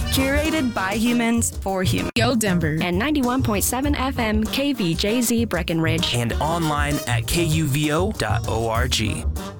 Curated by humans for humans. Go Denver. And 91.7 FM KVJZ Breckenridge. And online at kuvo.org.